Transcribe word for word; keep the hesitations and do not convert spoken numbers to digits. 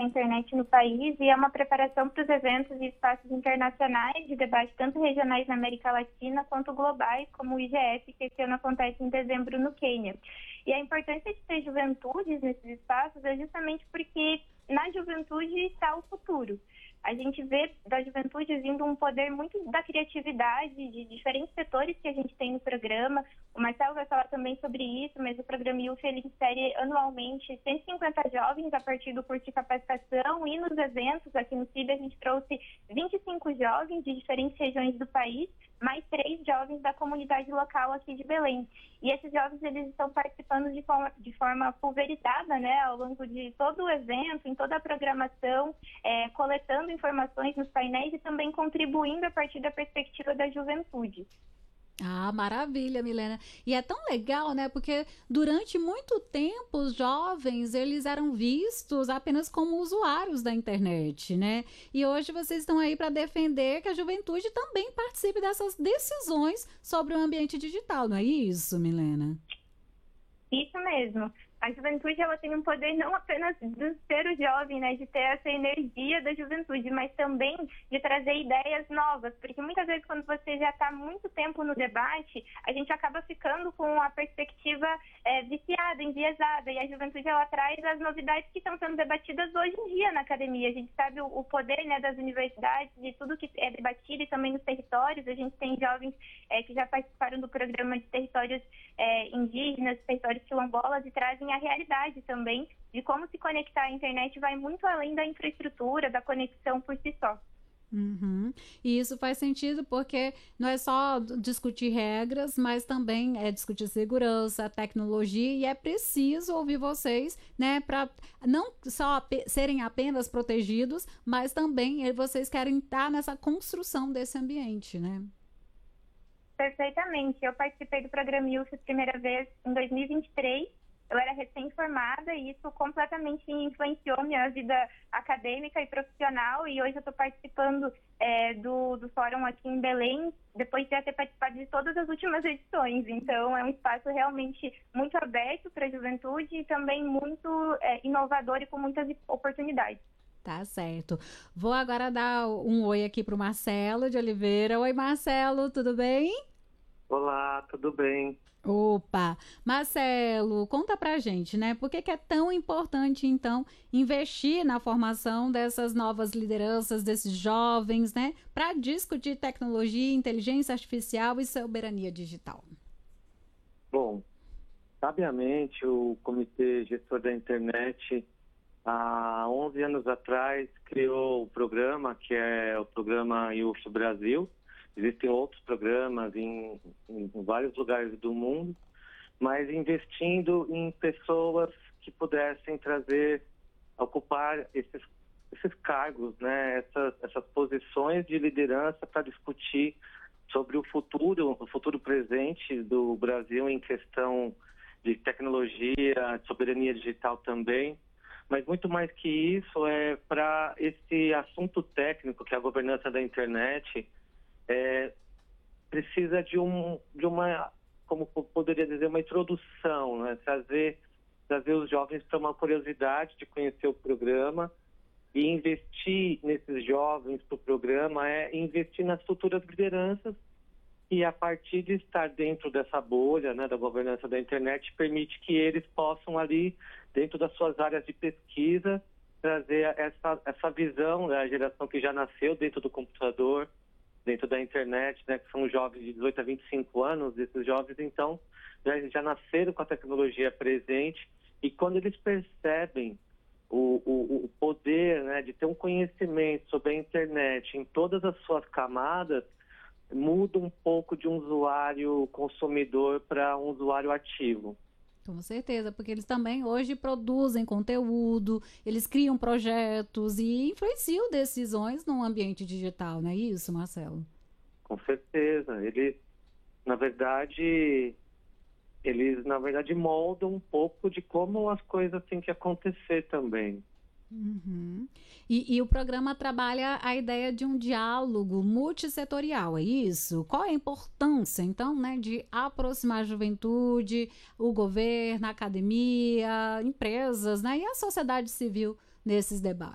internet no país e é uma preparação para os eventos e espaços internacionais de debate, tanto regionais na América Latina quanto globais, como o I G F, que esse ano acontece em dezembro no Quênia. E a importância de ter juventudes nesses espaços é justamente porque na juventude está o futuro. A gente vê da juventude vindo um poder muito da criatividade de diferentes setores que a gente tem no programa. O Marcelo vai falar também sobre isso, mas o programa I U F ele insere anualmente cento e cinquenta jovens a partir do curso de capacitação, e nos eventos aqui no C I B a gente trouxe vinte e cinco jovens de diferentes regiões do país, mais três jovens da comunidade local aqui de Belém. E esses jovens eles estão participando de forma, de forma pulverizada, né, ao longo de todo o evento, em toda a programação, é, coletando informações nos painéis e também contribuindo a partir da perspectiva da juventude. Ah, maravilha, Milena. E é tão legal, né? Porque durante muito tempo os jovens, eles eram vistos apenas como usuários da internet, né? E hoje vocês estão aí para defender que a juventude também participe dessas decisões sobre o ambiente digital, não é isso, Milena? Isso mesmo. A juventude ela tem um poder não apenas de ser o jovem, né, de ter essa energia da juventude, mas também de trazer ideias novas, porque muitas vezes quando você já está muito tempo no debate, a gente acaba ficando com a perspectiva é, viciada, enviesada, e a juventude ela traz as novidades que estão sendo debatidas hoje em dia na academia. A gente sabe o, o poder, né, das universidades, de tudo que é debatido e também nos territórios. A gente tem jovens é, que já participaram do programa de territórios é, indígenas, territórios quilombolas, e trazem a realidade também de como se conectar à internet vai muito além da infraestrutura, da conexão por si só. Uhum. E isso faz sentido porque não é só discutir regras, mas também é discutir segurança, tecnologia, e é preciso ouvir vocês, né, para não só serem apenas protegidos, mas também vocês querem estar nessa construção desse ambiente, né? Perfeitamente. Eu participei do programa I U F a primeira vez em dois mil e vinte e três. Eu era recém-formada e isso completamente influenciou minha vida acadêmica e profissional. E hoje eu estou participando é, do, do fórum aqui em Belém, depois de já ter participado de todas as últimas edições. Então, é um espaço realmente muito aberto para a juventude e também muito é, inovador e com muitas oportunidades. Tá certo. Vou agora dar um oi aqui para o Marcelo de Oliveira. Oi, Marcelo, tudo bem? Olá, tudo bem? Opa! Marcelo, conta pra gente, né? Por que que é tão importante, então, investir na formação dessas novas lideranças, desses jovens, né? Para discutir tecnologia, inteligência artificial e soberania digital. Bom, sabiamente o Comitê Gestor da Internet, há onze anos atrás, criou o programa, que é o programa I U F Brasil. Existem outros programas em, em vários lugares do mundo, mas investindo em pessoas que pudessem trazer, ocupar esses, esses cargos, né, essas, essas posições de liderança para discutir sobre o futuro, o futuro presente do Brasil em questão de tecnologia, de soberania digital também. Mas muito mais que isso, é para esse assunto técnico, que é a governança da internet. É, precisa de, um, de uma, como poderia dizer, uma introdução, né? trazer, trazer os jovens para uma curiosidade de conhecer o programa, e investir nesses jovens para o programa é investir nas futuras lideranças, e a partir de estar dentro dessa bolha, né, da governança da internet, permite que eles possam ali, dentro das suas áreas de pesquisa, trazer essa, essa visão da geração que já nasceu dentro do computador, dentro da internet, né, que são jovens de dezoito a vinte e cinco anos. Esses jovens, então, já, já nasceram com a tecnologia presente, e quando eles percebem o, o, o poder, né, de ter um conhecimento sobre a internet em todas as suas camadas, muda um pouco de um usuário consumidor para um usuário ativo. Com certeza, porque eles também hoje produzem conteúdo, eles criam projetos e influenciam decisões no ambiente digital, não é isso, Marcelo? Com certeza. Eles, na verdade, eles, na verdade, moldam um pouco de como as coisas têm que acontecer também. Uhum. E, e o programa trabalha a ideia de um diálogo multissetorial, é isso? Qual é a importância, então, né, de aproximar a juventude, o governo, a academia, empresas, né, e a sociedade civil nesses debates?